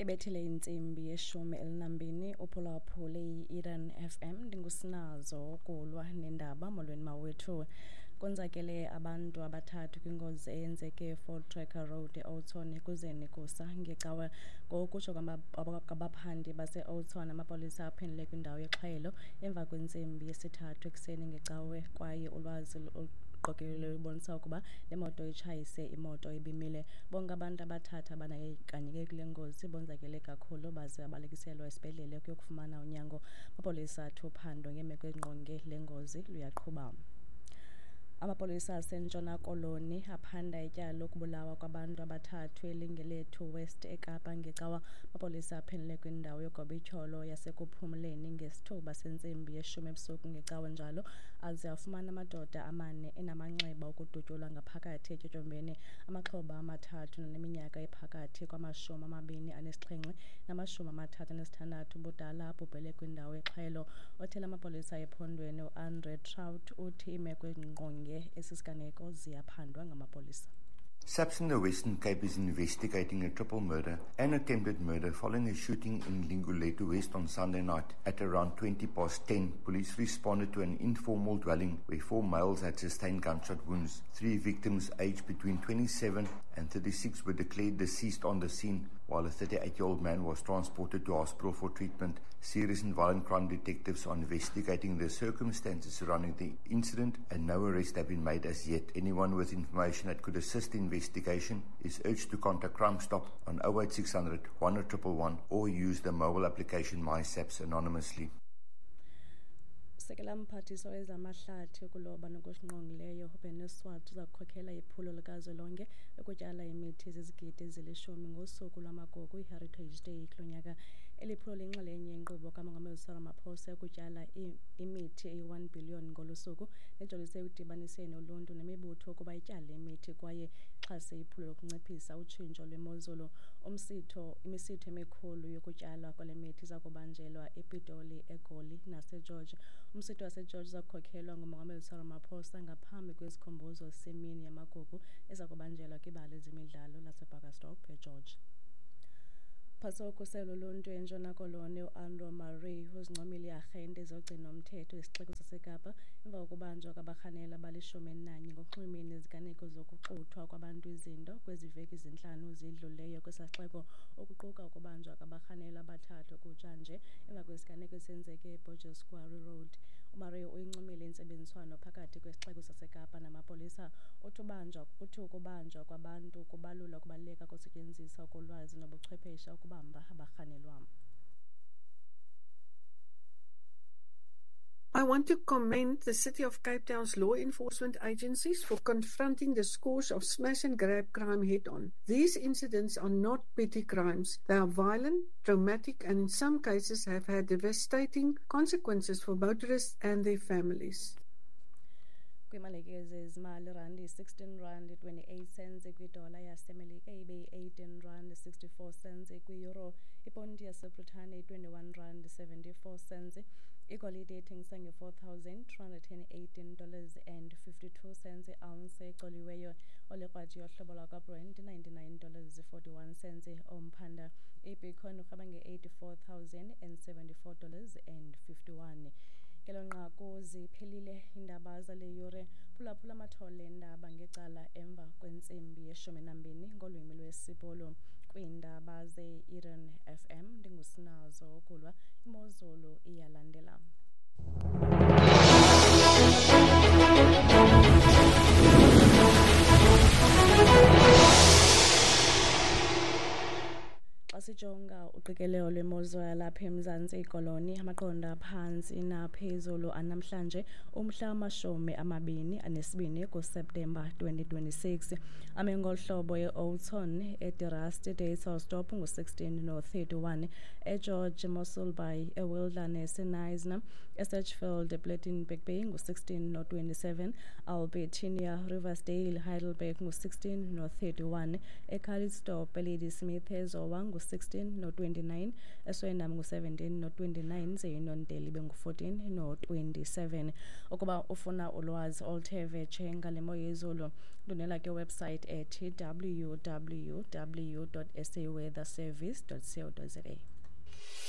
Ibethile insimbi yeshumi elinambini uphulaphule i-Eden FM ndingusinazo kulwa nendaba molweni mawethu. Konzakele abantu abathathu kwingozi eyenzeke eFord Tracker Road eOuton ekuzeni kusa ngecawe ngokutsho kwabaphandi base-Oudtshoorn amapolisa aphendule kwindawo yexhayelo emva kwentsimbi yesithathu ekuseni ngecawe kwaye ulwazi qokelelo ibonisa ukuba le moto itshayise imoto ibimile. Bonke abantu abathathu abanakanyeke kule ngozi bonzakele kakhulu baze abalekiselwa esibhedlele ukuyokufumana unyango. Amapolisa athi uphando ngemeko engqonge le ngozi luyaqhuba. Amapolisa aseNtshona Koloni aphanda ityala lokubulawa kwabantu abathathu eLingelethu West eKapa ngecawa. Amapolisa aphendule kwindawo yogobityholo yasekuphumleni ngesithuba sentsimbi yeshumi ebusuku ngecawe njalo aze afumana amadoda amane enamanxeba okudutyulwa ngaphakathi etyotyombeni. Amaxhoba amathathu neminyaka ephakathi kwama-27 nama-36 ubudala abhubhele kwindawo yexhayelo. Othela amapolisa ephondweni uAndre Trout uthi imeko engqonge esisiganeko ziyaphandwa ngamapolisa. SAPS in the Western Cape is investigating a triple murder and attempted murder following a shooting in Linguletu West on Sunday night. At around 10:20, police responded to an informal dwelling where 4 males had sustained gunshot wounds. 3 victims aged between 27 and 36 were declared deceased on the scene, while a 38-year-old man was transported to hospital for treatment. Serious and violent crime detectives are investigating the circumstances surrounding the incident and no arrests have been made as yet. Anyone with information that could assist the investigation is urged to contact Crime Stop on 08600 111 or use the mobile application MySAPS anonymously. Sekela mphathiso wezamahlathi ukuloba nokusingqongileyo uBeneswart uza kukhokhela iphulo likazwelonke lokutyala imithi zezigidi ezilishumi ngosuku lwamagugu iHeritage Day kulo nyaka. Eli phulo liyinxalenye yenkqubo kaMongameli Cyril Ramaphosa yokutyala imithi eyi-1 billion ngolu suku nejolise ekudibaniseni uluntu nemibutho ukuba ityale imithi kwaye ixhase iphulo lokunciphisa utshintsho lwemozulu. Imisitho emikhulu yokutyalwa kwale mithi iza kubanjelwa ePitoli, eGoli naseGeorge. Umsitho waseGeorge uza kukhokhelwa nguMongameli Cyril Ramaphosa ngaphambi kwesikhumbuzo semini yamagugu eza kubanjelwa kwibala ezemidlalo laseBurgersdorp eGeorge. Phaso ukhuselo loluntu eNtshona Koloni uAndrew Marie uzincomile iarhente ezogcina umthetho isixeko saseKapa emva kokubanjwa kwabarhanela abali-11 ngokunxulumene iziganeko zokuxuthwa kwabantu izinto kwezi veki zintlanu zidluleyo kwesixeko, ukuquka ukubanjwa kwabarhanela abathathu kutshanje emva kwesiganeko esenzeke eBotches Quarry Road. uMarie uyincomile intsebenziswano phakathi kwesixeko saseKapa namapolisa. Uthi ukubanjwa kwabantu kubalula ukubaluleka kokusetyenziswa kolwazi nobuchwepheshe ukubamba abarhanelwa. I want to commend the City of Cape Town's law enforcement agencies for confronting the scores of smash and grab crime head-on. These incidents are not petty crimes. They are violent, traumatic, and in some cases have had devastating consequences for motorists and their families. Kwimalekeze ezimali randi 16 rand 28 cents kwidola yasemelika ibe 18 rand 64 cents kwi-euro. Iponti yaseBritane 21 rand 74 cents. Igolide ithengisa $4,318 and 52 cents ounce exoliweyo. Olekrwati yohlobo lwakwaBrent $99.41 omphanda. Ibitcoin urhaba nge $84,074 and 51. Kelo nqaku ziphelile indaba zale yure. Phulaphula amathole endaba ngecala emva kwentsimbi ye-12 ngolwimi lwesibhulu kwiindaba ze-Eden FM. Ndingusinazo kulwa, imozulu iyalandela. Sijonga uqikelelo lwemozulu yalapha eMzantsi Koloni, amaqonda aphantsi naphezulu anamhlanje umhla wama-22 kuSeptemba 2026. Ame ngolhlobo eOuton, eDirasti Daytelsdorp ngu-16 no-31, eGeorge Mossel Bay, eWilderness eNisna, eSatchfield ePlattenberg Bay ngu-16 no-27, Albertinia Riversdale Heidelberg ngu-16 no-31, eCalitzdorp eLadysmith eZowa ngu-6 ngu-16 no-29, eSwellendam ngu-17 no-29, Zeyinondale bengu-14 no-27. Ukuba ufuna ulwazi oluthe vetshe ngale mo yezulu, ndonela ke website ethi www.saweatherservice.co.za.